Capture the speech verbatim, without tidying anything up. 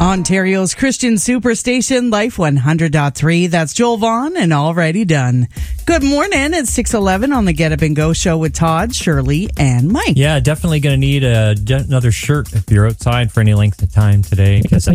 Ontario's Christian Superstation, Life one hundred point three. That's Joel Vaughn and Already Done. Good morning. It's six eleven on the Get Up and Go show with Todd, Shirley, and Mike. Yeah, definitely going to need a, another shirt if you're outside for any length of time today, because